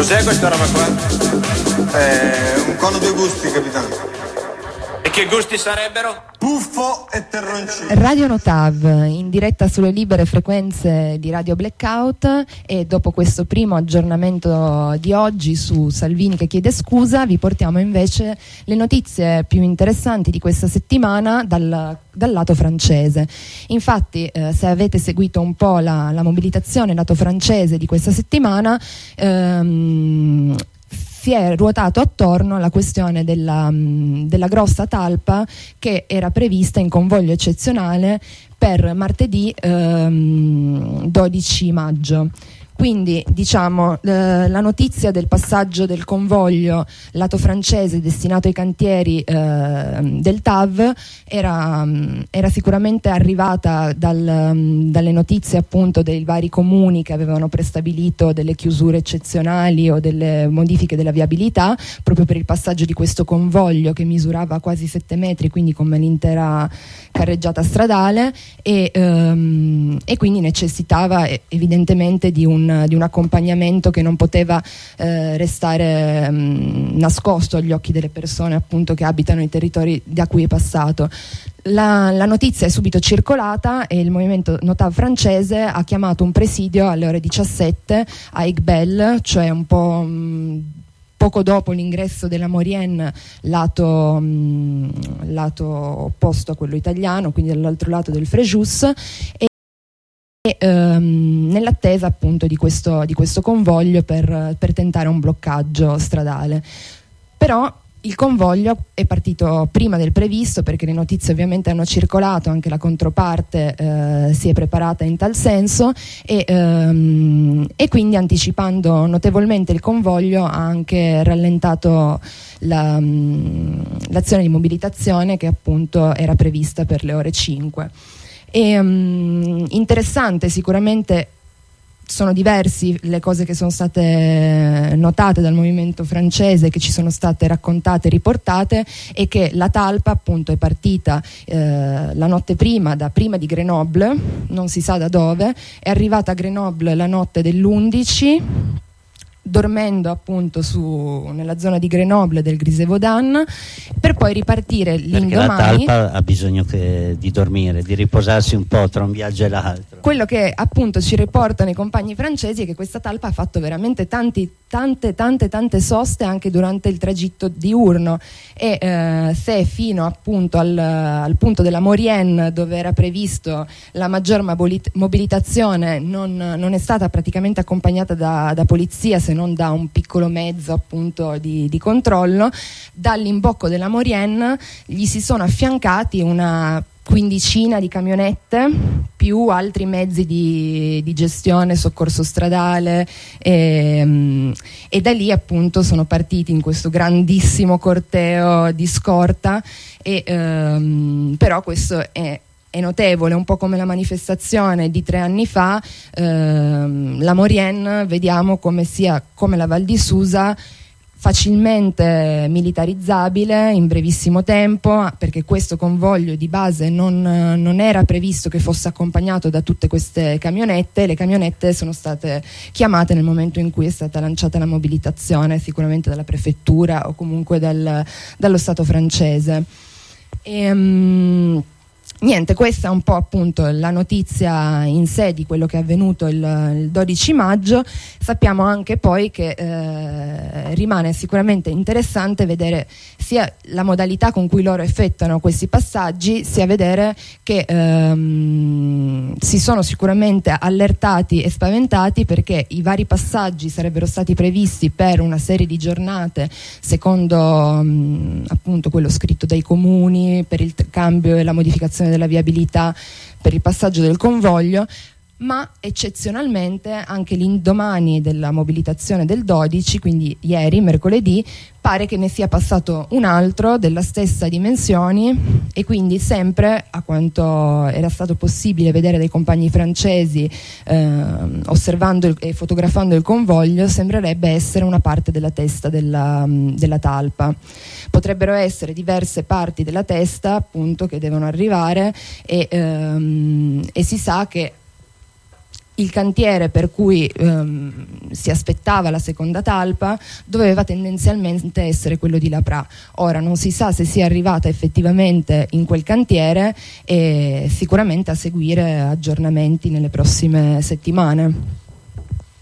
Cos'è questa roba qua? Un cono due gusti, capitano. E che gusti sarebbero? Puffo e terroncino. Radio Notav, in diretta sulle libere frequenze di Radio Blackout, e dopo questo primo aggiornamento di oggi su Salvini che chiede scusa, vi portiamo invece le notizie più interessanti di questa settimana dal lato francese. Infatti, se avete seguito un po' la mobilitazione lato francese di questa settimana, si è ruotato attorno alla questione della grossa talpa che era prevista in convoglio eccezionale per martedì 12 maggio. Quindi diciamo la notizia del passaggio del convoglio lato francese destinato ai cantieri del TAV era sicuramente arrivata dalle notizie appunto dei vari comuni che avevano prestabilito delle chiusure eccezionali o delle modifiche della viabilità proprio per il passaggio di questo convoglio che misurava quasi 7 metri, quindi come l'intera carreggiata stradale, e quindi necessitava evidentemente di un accompagnamento che non poteva restare nascosto agli occhi delle persone appunto che abitano i territori da cui è passato. La notizia è subito circolata e il movimento Notav francese ha chiamato un presidio alle ore 17 a Iqbel, cioè un po' poco dopo l'ingresso della Maurienne lato opposto a quello italiano, quindi dall'altro lato del Fréjus, e nell'attesa appunto di questo convoglio per tentare un bloccaggio stradale. Però il convoglio è partito prima del previsto, perché le notizie ovviamente hanno circolato, anche la controparte si è preparata in tal senso, e quindi anticipando notevolmente il convoglio ha anche rallentato l'azione di mobilitazione che appunto era prevista per le ore 5. Interessante, sicuramente sono diversi le cose che sono state notate dal movimento francese, che ci sono state raccontate e riportate, e che la talpa appunto è partita la notte prima di Grenoble, non si sa da dove, è arrivata a Grenoble la notte dell'11, dormendo appunto nella zona di Grenoble del Grisevaudan, per poi ripartire l'indomani. Perché la talpa ha bisogno di dormire, di riposarsi un po' tra un viaggio e l'altro. Quello che appunto ci riportano i compagni francesi è che questa talpa ha fatto veramente tante soste anche durante il tragitto diurno, e se fino appunto al punto della Maurienne, dove era previsto la maggior mobilitazione, non è stata praticamente accompagnata da polizia, se non da un piccolo mezzo appunto di controllo, dall'imbocco della Maurienne gli si sono affiancati una quindicina di camionette più altri mezzi di gestione, soccorso stradale, e da lì appunto sono partiti in questo grandissimo corteo di scorta, però questo è notevole, un po' come la manifestazione di 3 anni fa. La Maurienne vediamo come sia, come la Val di Susa, facilmente militarizzabile in brevissimo tempo, perché questo convoglio di base non era previsto che fosse accompagnato da tutte queste camionette. Le camionette sono state chiamate nel momento in cui è stata lanciata la mobilitazione, sicuramente dalla prefettura o comunque dallo Stato francese. Niente, questa è un po' appunto la notizia in sé di quello che è avvenuto il 12 maggio. Sappiamo anche poi che rimane sicuramente interessante vedere sia la modalità con cui loro effettuano questi passaggi, sia vedere che si sono sicuramente allertati e spaventati, perché i vari passaggi sarebbero stati previsti per una serie di giornate secondo appunto quello scritto dai comuni, per il cambio e la modificazione della viabilità per il passaggio del convoglio, ma eccezionalmente anche l'indomani della mobilitazione del 12, quindi ieri, mercoledì, pare che ne sia passato un altro della stessa dimensioni, e quindi sempre, a quanto era stato possibile vedere dai compagni francesi osservando e fotografando il convoglio, sembrerebbe essere una parte della testa della talpa. Potrebbero essere diverse parti della testa appunto che devono arrivare, e si sa che il cantiere per cui si aspettava la seconda talpa, doveva tendenzialmente essere quello di Lapra. Ora non si sa se sia arrivata effettivamente in quel cantiere, e sicuramente a seguire aggiornamenti nelle prossime settimane.